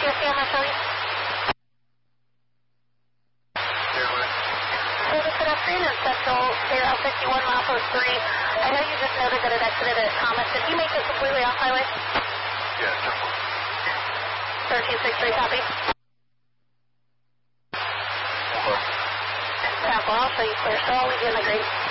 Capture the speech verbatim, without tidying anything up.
T S C on, Marshall. Service good afternoon in Central, clear out fifty-one mile post three. I know you just noted that it exited at Thomas. Did you make it completely off highway? Yeah, Temple. thirteen six three, copy. Temple, I'll show you clear, so I'll leave you in the green.